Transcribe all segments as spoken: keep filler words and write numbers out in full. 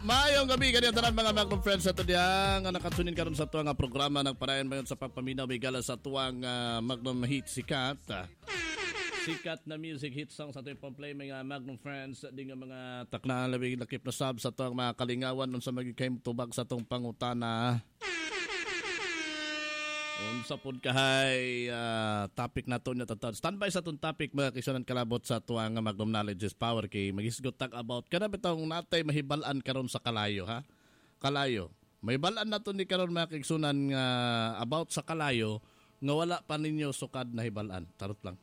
Mayong gabi ganyan tanan mga Magnum friends sa tudya nga nakatunin karon sa tuwang nga programa ng parayan mayon sa pagpaminaw bigala sa tuwang uh, Magnum hit sikat. Sikat na music hit song sa tuwang pamplay mga Magnum friends di nga mga takna labing lakip na sub sa tuwang mga kalingawan unsa magikay tubag sa tong pangutana. Unsa pod kahay uh, topic nato nya tatod. Standby sa tong topic mga kisunan kalabot sa tuwang Magnum Knowledge is Power kay magisgot tak about kana bitong natay mahibal-an karon sa kalayo ha. Kalayo. Mahibal-an nato ni karon mga kisunan nga uh, about sa kalayo nga wala pa ninyo sukad na hibal-an. Tarot lang.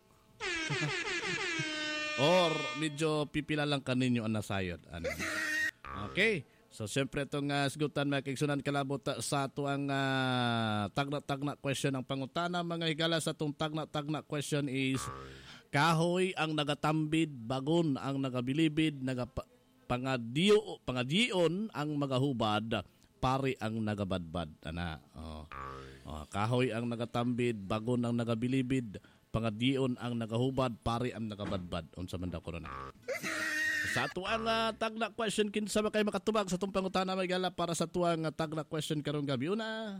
Or medyo pipila lang kaninyo ang nasayod. Ano? Okay. So, siyempre itong uh, sigutan mga kigsunan kalabot sa tuang uh, tagna-tagna question ng pangutana. Mga higala sa itong tagna-tagna question is, kahoy ang nagatambid, bagon ang nagabilibid, nagapa, pangadiyo, pangadiyon ang magahubad, pari ang nagabadbad. Ana, oh. Oh, kahoy ang nagatambid, bagon ang nagabilibid, pangadiyon ang nagahubad, pari ang nagabadbad. Unsa man daw ko na. Sa tuang uh, tagna question kinsa ba kay makatubag sa tong pangutana may gala para sa tuang uh, tagna question karong gabi una.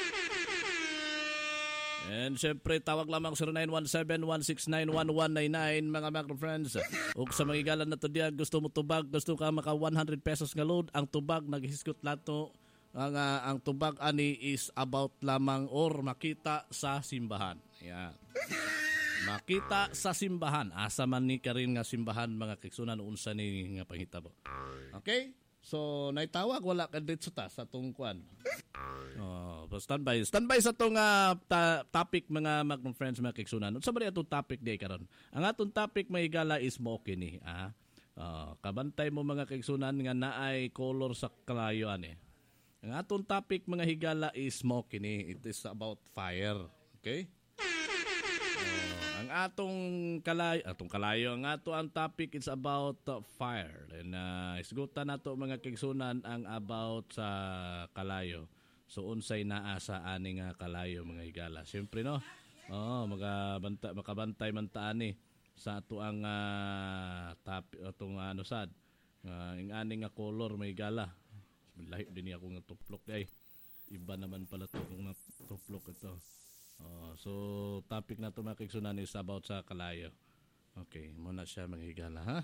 And syempre tawag lamang zero nine one seven one six nine one one nine nine mga Magnum friends. Ug sa mga igalan nato diya gusto mo tubag, gusto ka maka one hundred pesos nga load, ang tubag naghisgot lato ang uh, ang tubag ani is about lamang or makita sa simbahan. Yeah. Makita sa simbahan. Asa man ni karin nga simbahan mga kiksunan unsa ni nga panghitabo. Okay? So, naitawag wala ka dito ta sa tong kwan. Oh, standby. Standby sa tong uh, ta- topic mga Magnum friends mga kiksunan. Unsa ba atong topic day karon? Ang atong topic may gala is mo kini, ah. Oh, kabantay mo mga kiksunan nga naay color sa kalayo ani. Ang atong topic mga higala is mo kini. It is about fire. Okay? Ang atong kalayo, atong kalayo, ang ato ang topic is about uh, fire. And uh, isgutan nato mga kigsunan ang about sa kalayo. So unsay naa sa ani nga kalayo mga higala. Siyempre no. Oh, magabanta makabantay man ta ani sa ato ang uh, topic atong ano sad. Uh, ing ani nga color mga higala. Lahi din ako nga tuplok day. Iba naman pala to kung tuplok ito. Oh, so topic na to mga kigsunan is about sa kalayo. Okay, muna siya manghigala ha.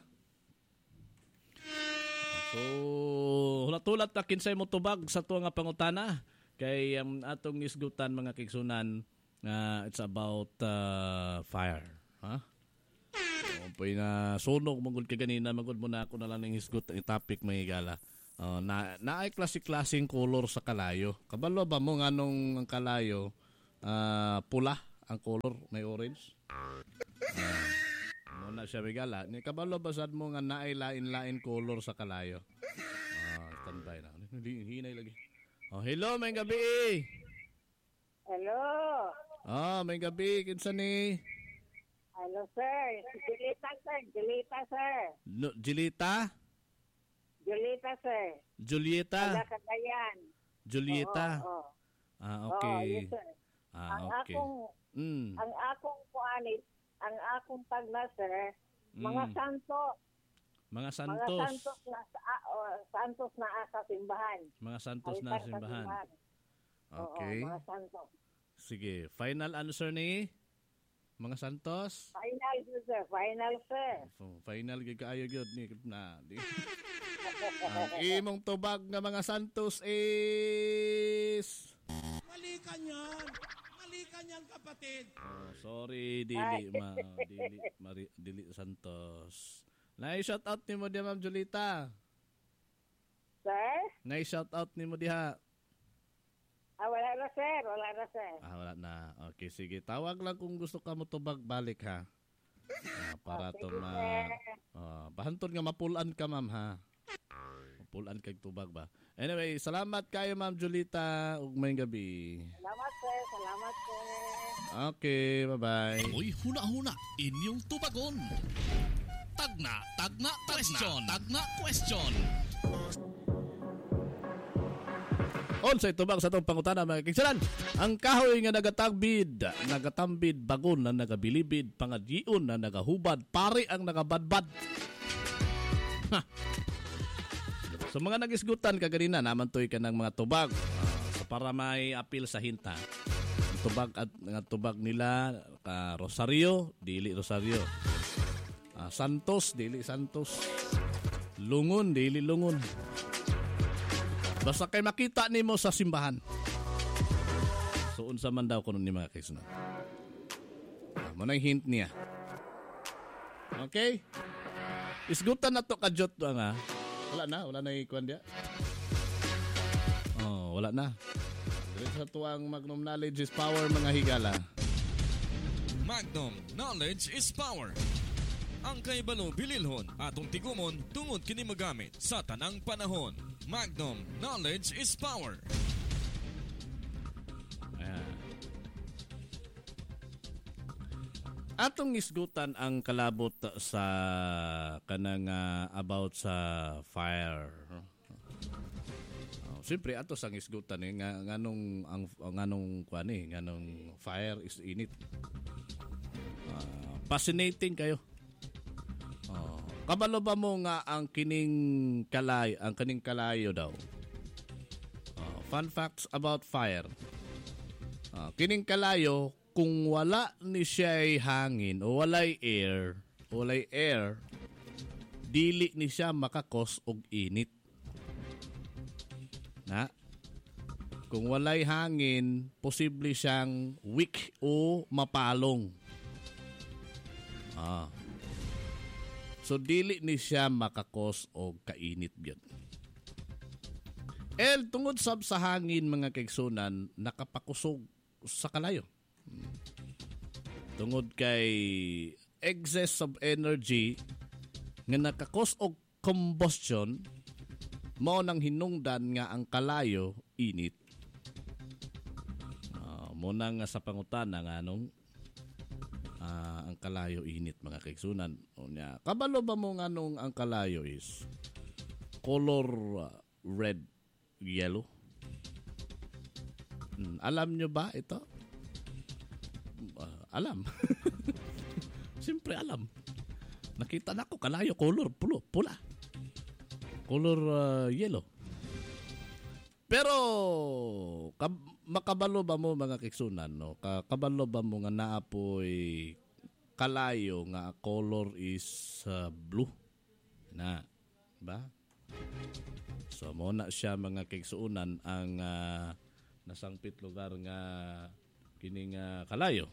So hulat-hulat ta kinsay mo tubag sa tuwa nga pangutana kay um, atong isgutan mga kigsunan uh, it's about uh, fire, ha? Oh, pay na sunog mangud ka ganina magud mo na ako na lang ning isgut ang topic manghigala. Oh, na naay klase-klaseng color sa kalayo. Kabalo ba mo nganong ang kalayo? Uh, pula ang color, may orange. Uh, muna siya bigala. Ni kabalo basad mo nga naay lain-lain color sa kalayo. Ah, uh, standby na. Hinay lagi. Oh, hello, may gabi. Hello. Ah, may gabi kinsa ni? Hello, sir. Julita, sir. Julita, sir. No, Julita? Julita, sir. Julieta. Wala Cagayan. Julieta. Oo, oo. Ah, okay. Oo, yes, sir. Ah, ang okay. akong Mm. ang akong kuanit, ang akong tagna sir, mga Mm. santo, Mga mga santos. santos na sa uh, santos na sa simbahan. Mga santos na Altar sa simbahan. Okay. Oo, mga santo. Sige, final answer ni mga santos. Final sir, final sir. So, final gid kaayo gyud ni na. Di. Ang imong tubag nga mga santos is Mali ka niyan. Mali ka niyan, kapatid. oh, sorry, dili ma dili Mari, dili Santos. Nay shout out nimo diha Ma'am Julita. Sir? Nay shout out nimo diha. Ah, wala na sir, wala na sir. Ah, wala na. Okay, sige. Tawag lang kung gusto ka mo tubag balik ha. Ah, para Okay, to ma sir. uh, bahanton nga mapulan ka ma'am ha. Mapulan kag tubag ba. Anyway, salamat kayo Ma'am Julita ug may gabi. Salamat sir, salamat sir. Okay, bye-bye. Uy, huna-huna, inyong tubagon. Tagna, tagna, question, tagna, question. Unsay tubag sa tong pangutana mga kigsalan? Ang kahoy nga nagatambid, nagatambid bagon na nagabilibid, pangadion na nagahubad, pari ang nagabadbad. Ha. So mga nagisgutan kaganina naman toy ka ng mga tubag. Uh, so para may appeal sa hinta. Ang tubag at nga tubag nila ka Rosario, dili Rosario. Uh, Santos, dili Santos. Lungon, dili Lungon. Basta kay makita nimo sa simbahan. So unsa man daw kuno ni mga kaigsunan. Uh, mo nang hint niya. Okay? Isgutan na to kajot to nga. Wala na, wala na ikuan dia. Oh, wala na. Dito sa tuwang Magnum Knowledge is Power mga higala. Magnum Knowledge is Power. Ang kaibalo bililhon atong tigumon tungod kini magamit sa tanang panahon. Magnum Knowledge is Power. Atong isgutan ang kalabot sa kanang uh, about sa fire. Oh, siyempre ato sang isgutan eh nga nganong ang nganong kuan eh nganong fire is init. Uh, fascinating kayo. Oh, kabalo ba mo nga ang kining kalay, ang kining kalayo daw. Oh, fun facts about fire. Uh, kining kalayo kung wala ni siya'y hangin o walay air, walay air, dili ni siya makakos og init. Na? Kung walay hangin, posible siyang weak o mapalong. Ah. So dili ni siya makakos og kainit byot. El tungod sab sa hangin mga kaigsunan nakapakusog sa kalayo. Tungod kay excess of energy nga nakakos og combustion mao nang hinungdan nga ang kalayo init. Uh, mo nang sa pangutana nga anong uh, ang kalayo init mga kaigsunan. Unya, kabalo ba mo nga nung ang kalayo is color uh, red, yellow? Hmm, alam nyo ba ito? Uh, alam. Siyempre alam. Nakita na ko kalayo color pulo, pula. Color uh, yellow. Pero kab- makabalo ba mo mga kaigsunan no? Kabalo ba mo nga naapoy kalayo nga color is uh, blue na ba? So mo na siya mga kaigsunan ang uh, nasangpit lugar nga kining uh, kalayo.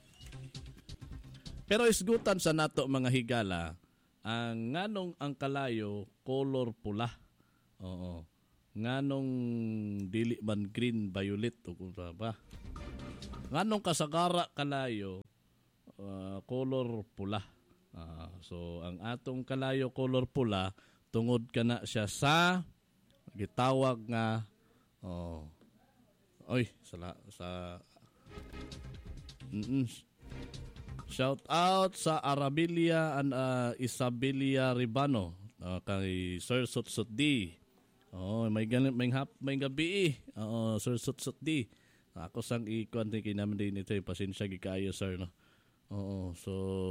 Pero isgutan sa nato mga higala ang nganong ang kalayo color pula. Oo. Nganong dili man green, violet o kung ba. Nganong kasagara kalayo uh, color pula. Uh, so ang atong kalayo color pula tungod kana siya sa gitawag nga oh oy sa sa mm shout out sa Arabilia and uh, Isabilia Ribano uh, kay Sir Sutsut D. Oh, may ganit may hap may gabi. Oo, uh, Sir Sutsut D. Ako sang i-kuan din naman din ito, pasensya gi kayo sir no. Oo, so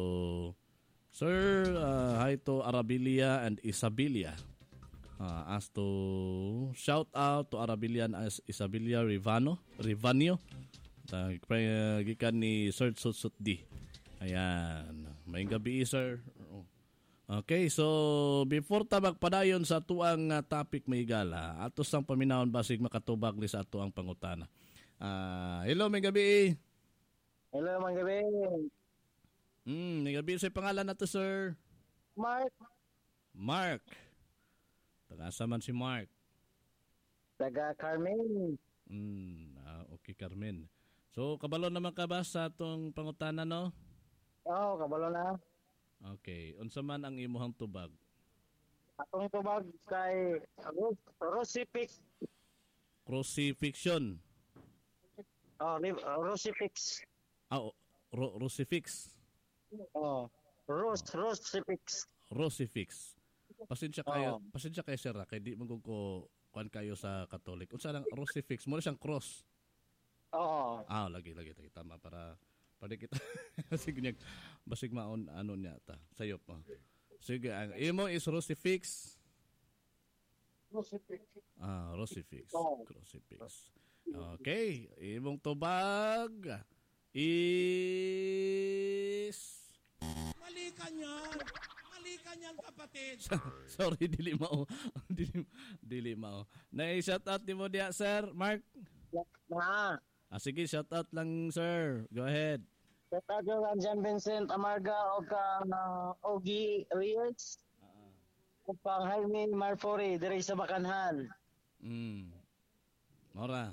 Sir uh, hi to Arabilia and Isabilia. Uh, as to shout out to Arabilia and Isabilia Rivano, Rivanio. Uh, gikan ni Sir Sutsut D. Ayan. May gabi, sir. Okay, so before ta magpadayon sa tuang uh, topic may gala, ato sang paminawon basig makatubag ni sa ato ang pangutana. Uh, hello, may gabi. Hello, may gabi. Hmm, may gabi sa pangalan nato, sir. Mark. Mark. Taga man si Mark. Taga Carmen. Hmm, uh, okay, Carmen. So, kabalo naman ka ba sa atong pangutana, no? Oo, oh, kabalo na. Okay. Unsa man ang imuhang tubag? Atong tubag kay Rosifix. Crucifixion. Oh, Rosifix. Ah, oh, ro- Rosifix. Oh, Ros Rosifix. Rosifix. Pasensya kayo, oh. pasensya kayo sir, kay di man ko kuan kayo sa Catholic. Unsa lang Rosifix? Mo siyang cross. Oo. Ah, lagi lagi lagi tama para para kita sige niya basig maon ano niya ta sayop mo. Sige, ang imo is Rosifix. Ah, Crucifix. Oo. Crucifix. Okay, imong tubag is Mali ka niyan. Mali ka niyan, kapatid. sorry, dili mao. dili, dili mao. Na-shout out nimo diya, sir, Mark. Na. Ah, sige, shout out lang, sir. Go ahead. Tatago ang San Vincent Amarga o ka uh, Ogie Reyes. O pang Jaime Marfori, diri sa Bakanhan. Mm. Mora.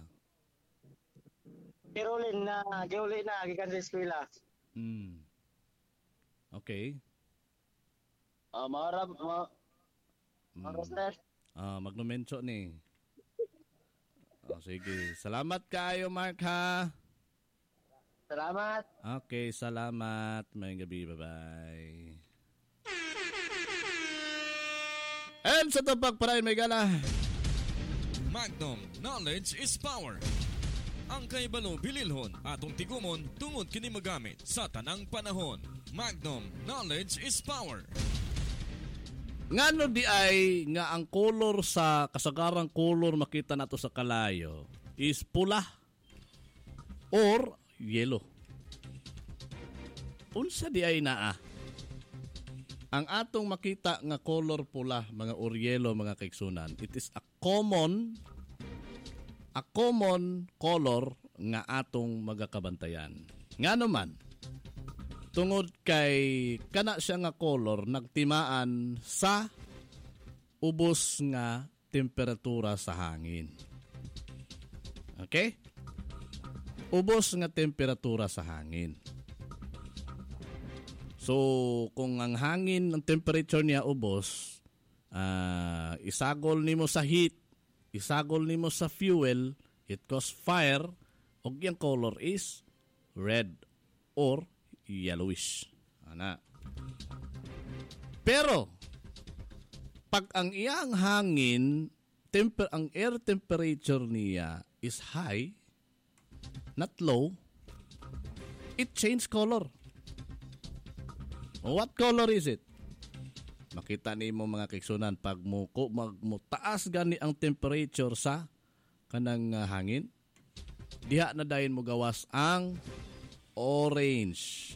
Pirulin na, giuli na, gikan sa eskwela. Mm. Okay. Ah, maara, ma, Mm. maara, sir. Ah, magnumenso ni. Oh, sige. Salamat kayo, Mark, ha? Salamat. Okay, salamat. Mayang gabi. Bye-bye. And sa tapak para may gala. Magnum, knowledge is power. Ang kahibalo bililhon atong tigumon tungod kini magamit sa tanang panahon. Magnum, knowledge is power. Ngano di ay nga ang color sa kasagarang color makita nato sa kalayo is pula or yellow. Unsa di ay naa? Ang atong makita nga color pula, mga or yellow, mga kaigsunan, it is a common a common color nga atong magakabantayan. Ngano man? Tungod kay kana siya nga color nagtimaan sa ubos nga temperatura sa hangin. Okay? Ubos nga temperatura sa hangin. So, kung ang hangin, ang temperature niya ubos, uh, isagol nimo sa heat, isagol nimo sa fuel, it cause fire, og yung color is red or yellowish. Ana. Pero pag ang iyang hangin, temper ang air temperature niya is high, not low, it change color. What color is it? Makita nimo mga kaigsunan pag mo ko magmutaas gani ang temperature sa kanang uh, hangin, diha na dayon mo gawas ang orange.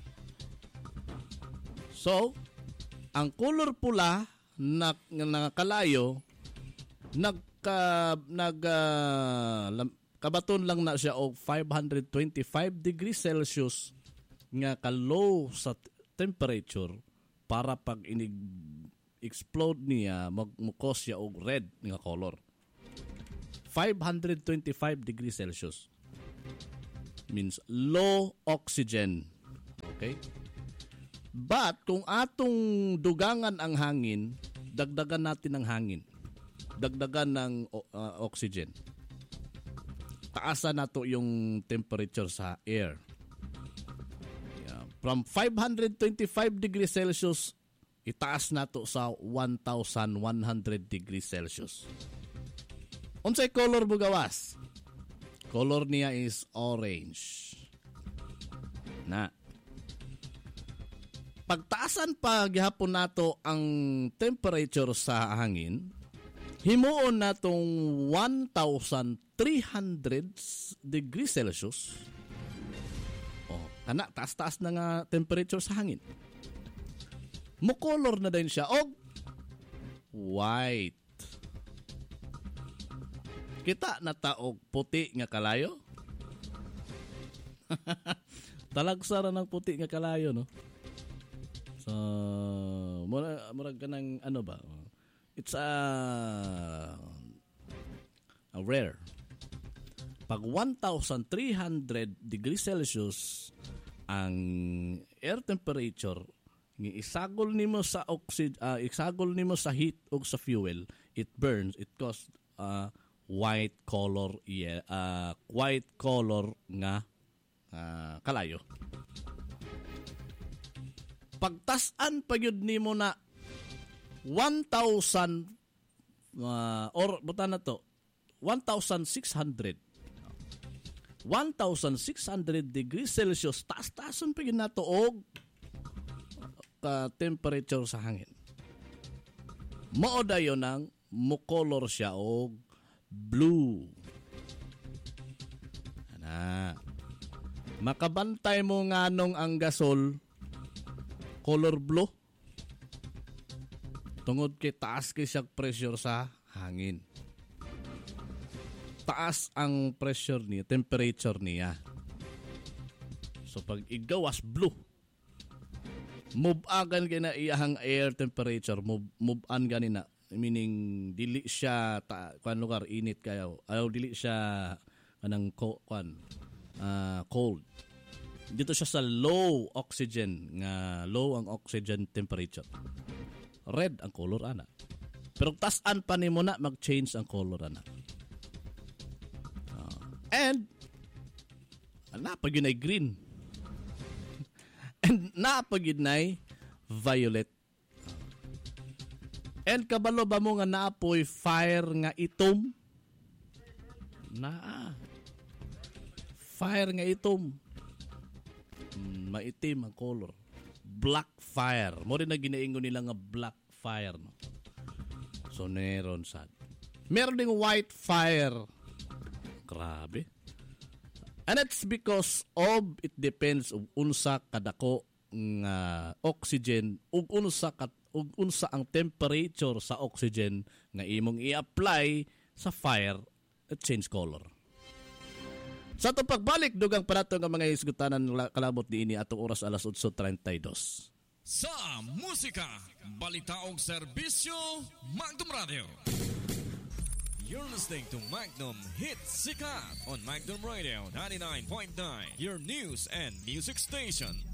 So, ang color pula na nakalayo nagka nag uh, kabaton lang na siya og five hundred twenty-five degrees Celsius nga ka-low sa t- temperature para pag inig explode niya magmukos siya og red nga color. five hundred twenty-five degrees Celsius means low oxygen. Okay? But kung atong dugangan ang hangin, dagdagan natin ang hangin. Dagdagan ng uh, oxygen. Taasan nato yung temperature sa air. Yeah. From five hundred twenty-five degrees Celsius, itaas nato sa one thousand one hundred degrees Celsius. Unsay color bugawas? Color niya is orange. Na. Pagtaasan pa gihapon nato ang temperature sa hangin, himuon natong one thousand three hundred degrees Celsius. Oh, kana taas-taas na nga temperature sa hangin. Mo-color na din siya og white. Kita na taog puti nga kalayo. Talagsara ng puti nga kalayo, no? So, murag, murag ka ng ano ba? It's a, a rare. Pag one thousand three hundred degrees Celsius ang air temperature, ng isagol nimo sa oxygen, uh, isagol nimo sa heat o sa fuel, it burns, it causes uh, white color, yeah, uh, white color nga uh, kalayo. Pagtasan pa yun nimo na one thousand uh, or buta na to one thousand six hundred one thousand six hundred degrees Celsius, taas-taason pa yun na to og uh, temperature sa hangin. Mao dayon ng mo-color siya og blue. Ana. Makabantay mo nganong ang gasol color blue. Tungod kay taas kay siya pressure sa hangin. Taas ang pressure niya, temperature niya. So pag igawas blue, move agan kay na iyahang air temperature, move move an gani na, meaning dili siya ta kan lugar init kayo. Ayaw dili siya kanang ko kan uh, cold. Dito siya sa low oxygen, nga low ang oxygen temperature. Red ang color ana. Pero tasan pa nimo na mag-change ang color ana. Uh, and napag yun ay green. And napag yun ay violet. And kabalo ba mo nga naapoy fire nga itom? Na fire nga itom. Hmm, maitim ang color. Black fire. Mo rin na ginaingon nila nga black fire. No? So, meron sad. Meron ding white fire. Grabe. And it's because of, it depends of unsa kadako nga oxygen ug unsa kat ug unsa ang temperature sa oxygen nga imong i-apply sa fire at change color. Sa itong pagbalik, dugang panato nga mga isgutanan kalabot ni ini atong oras alas eight thirty-two. Sa musika, balita og serbisyo, Magnum Radio. You're listening to Magnum Hit Sikat on Magnum Radio ninety-nine point nine, your news and music station.